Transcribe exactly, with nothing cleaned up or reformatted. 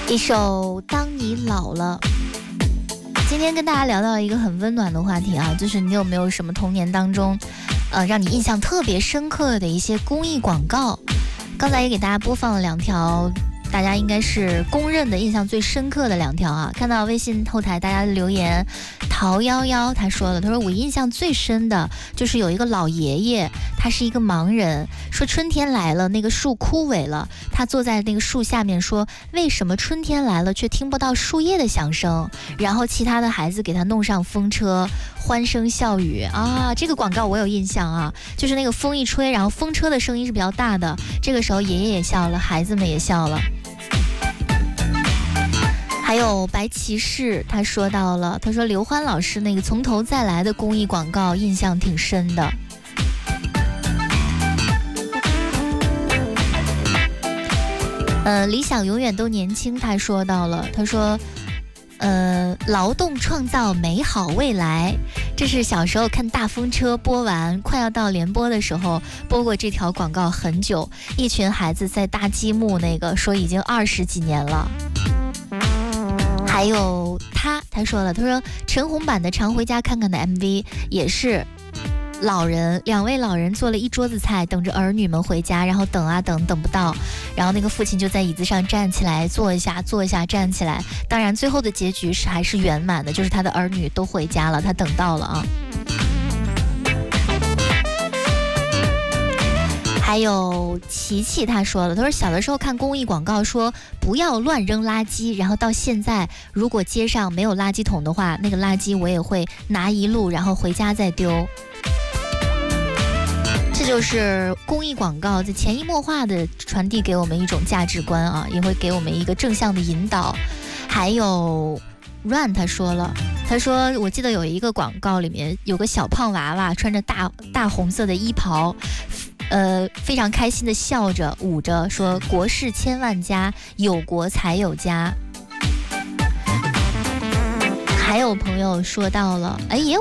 一首《当你老了》。今天跟大家聊到一个很温暖的话题啊，就是你有没有什么童年当中，呃，让你印象特别深刻的一些公益广告？刚才也给大家播放了两条，大家应该是公认的印象最深刻的两条啊。看到微信后台大家的留言，陶幺幺他说了，他说我印象最深的就是有一个老爷爷，他是一个盲人，说春天来了，那个树枯萎了，他坐在那个树下面说，为什么春天来了却听不到树叶的响声？然后其他的孩子给他弄上风车，欢声笑语啊。这个广告我有印象啊，就是那个风一吹，然后风车的声音是比较大的，这个时候爷爷也笑了，孩子们也笑了。还有白骑士他说到了，他说刘欢老师那个从头再来的公益广告印象挺深的。呃，理想永远都年轻他说到了，他说呃，劳动创造美好未来，这是小时候看大风车播完快要到联播的时候播过这条广告很久，一群孩子在搭积木，那个说已经二十几年了。还有他他说了，他说陈红版的常回家看看的 M V 也是老人，两位老人做了一桌子菜，等着儿女们回家，然后等啊等，等不到，然后那个父亲就在椅子上站起来，坐一下，坐一下，站起来。当然，最后的结局是还是圆满的，就是他的儿女都回家了，他等到了啊。还有琪琪他说了，他说小的时候看公益广告说不要乱扔垃圾，然后到现在如果街上没有垃圾桶的话，那个垃圾我也会拿一路，然后回家再丢。这就是公益广告在潜移默化的传递给我们一种价值观啊，也会给我们一个正向的引导。还有 Run 他说了，他说我记得有一个广告里面有个小胖娃娃穿着大大红色的衣袍，呃，非常开心的笑着舞着，说国事千万家，有国才有家。还有朋友说到了，哎，也有